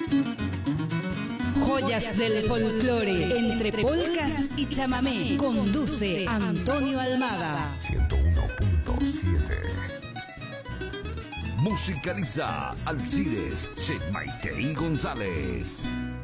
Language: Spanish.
Joyas del folclore, entre polcas y chamamé. Conduce Antonio Almada. 101.7. Musicaliza Alcides Maite y González.